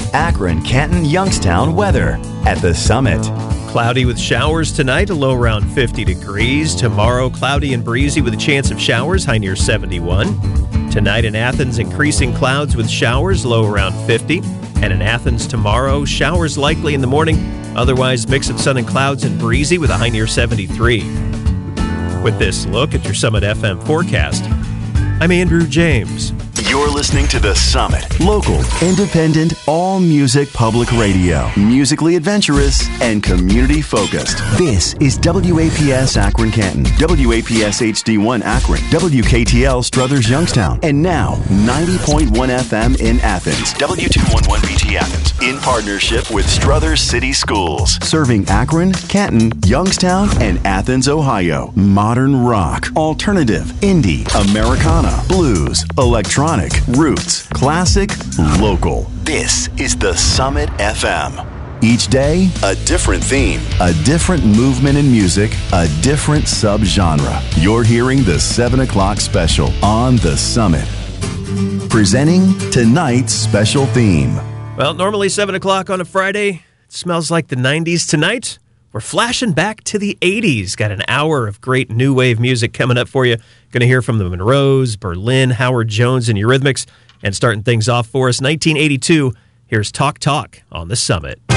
Akron, Canton, Youngstown weather at the Summit. Cloudy with showers tonight, a low around 50 degrees. Tomorrow, cloudy and breezy with a chance of showers, high near 71. Tonight in Athens, increasing clouds with showers, low around 50. And in Athens tomorrow, showers likely in the morning. Otherwise, mix of sun and clouds and breezy with a high near 73. With this look at your Summit FM forecast, I'm Andrew James. You're listening to The Summit. Local, independent, all-music public radio. Musically adventurous and community-focused. This is WAPS Akron Canton, WAPS HD1 Akron, WKTL Struthers Youngstown, and now 90.1 FM in Athens, W211BT Athens, in partnership with Struthers City Schools. Serving Akron, Canton, Youngstown, and Athens, Ohio. Modern rock, alternative, indie, Americana, blues, electronic, roots, classic, local. This is the Summit FM. Each day, a different theme, a different movement in music, a different subgenre. You're hearing the 7 o'clock special on the Summit. Presenting tonight's special theme. Well, normally 7 o'clock on a Friday. It smells like the 90s tonight. We're flashing back to the 80s. Got an hour of great new wave music coming up for you. Going to hear from the Monroes, Berlin, Howard Jones, and Eurythmics. And starting things off for us, 1982, here's Talk Talk on the Summit.